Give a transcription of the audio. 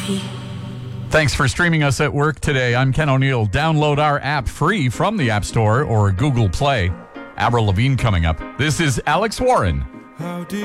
Thanks for streaming us at work today. I'm Ken O'Neill. Download our app free from the App Store or Google Play. Avril Lavigne coming up. This is Alex Warren.